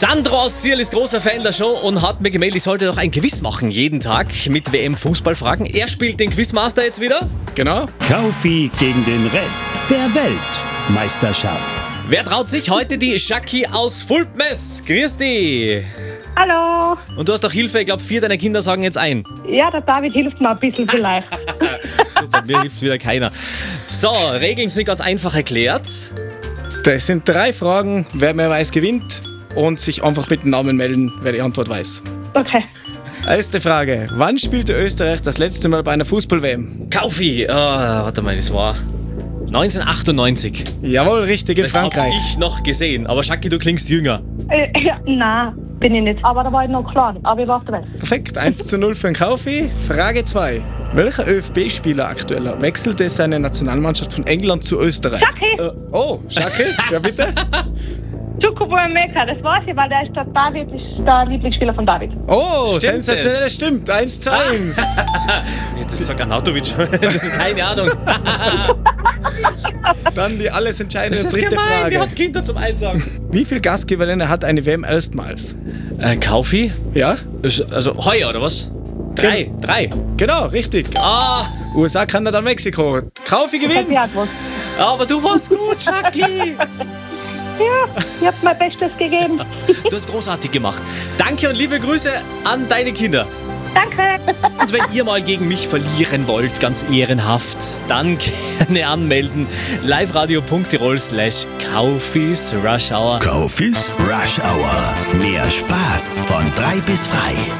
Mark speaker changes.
Speaker 1: Sandro aus Zierl ist großer Fan der Show und hat mir gemeldet, ich sollte doch ein Quiz machen, jeden Tag mit WM-Fußballfragen. Er spielt den Quizmaster jetzt wieder.
Speaker 2: Genau.
Speaker 3: Kaufi gegen den Rest der Weltmeisterschaft.
Speaker 1: Wer traut sich heute? Die Jackie aus Fulpmes. Grüß dich.
Speaker 4: Hallo.
Speaker 1: Und du hast doch Hilfe, ich glaube 4 deiner Kinder sagen jetzt ein.
Speaker 4: Ja, der David hilft mir ein bisschen vielleicht.
Speaker 1: Super, mir hilft wieder keiner. So, Regeln sind ganz einfach erklärt.
Speaker 2: Das sind 3 Fragen. Wer mehr weiß, gewinnt. Und sich einfach mit dem Namen melden, wer die Antwort weiß.
Speaker 4: Okay.
Speaker 2: Erste Frage. Wann spielte Österreich das letzte Mal bei einer Fußball-WM?
Speaker 1: Kaufi, warte mal, das war 1998.
Speaker 2: Jawohl, richtig, in
Speaker 1: Das habe
Speaker 2: Frankreich.
Speaker 1: ich noch gesehen. Aber Jackie, du klingst jünger.
Speaker 4: Ja, nein, bin ich nicht. Aber da war ich noch klein. Aber ich war auf der Welt.
Speaker 2: Perfekt, 1:0 für den Kaufi. Frage 2. Welcher ÖFB-Spieler aktueller wechselte seine Nationalmannschaft von England zu Österreich?
Speaker 4: Jackie,
Speaker 2: Oh, Jackie, ja bitte?
Speaker 4: Chukwuemeka, das weiß ich, weil der David ist der Lieblingsspieler von David.
Speaker 2: Oh,
Speaker 1: Stimmt
Speaker 2: sensationell,
Speaker 1: es?
Speaker 2: das stimmt. 1:1.
Speaker 1: Das ist sogar Nautovic. Keine Ahnung.
Speaker 2: Dann die alles entscheidende
Speaker 1: Das ist
Speaker 2: dritte
Speaker 1: gemein,
Speaker 2: Frage.
Speaker 1: die hat Kinder zum Einsagen.
Speaker 2: Wie viele Gastgeberländer hat eine WM erstmals?
Speaker 1: Kaufi?
Speaker 2: Ja?
Speaker 1: Also heuer, oder was? 3.
Speaker 2: Genau, richtig.
Speaker 1: Ah,
Speaker 2: USA, Kanada, Mexiko. Kaufi
Speaker 4: Das
Speaker 2: gewinnt.
Speaker 4: hätte ich auch gewusst.
Speaker 1: aber du warst gut, Jackie.
Speaker 4: Ja, ich habe mein Bestes gegeben.
Speaker 1: Du hast großartig gemacht. Danke und liebe Grüße an deine Kinder.
Speaker 4: Danke.
Speaker 1: Und wenn ihr mal gegen mich verlieren wollt, ganz ehrenhaft, dann gerne anmelden. liveradio.tirol/Kaufis Rush Hour.
Speaker 3: Kaufis Rush Hour. Mehr Spaß von 3 bis frei.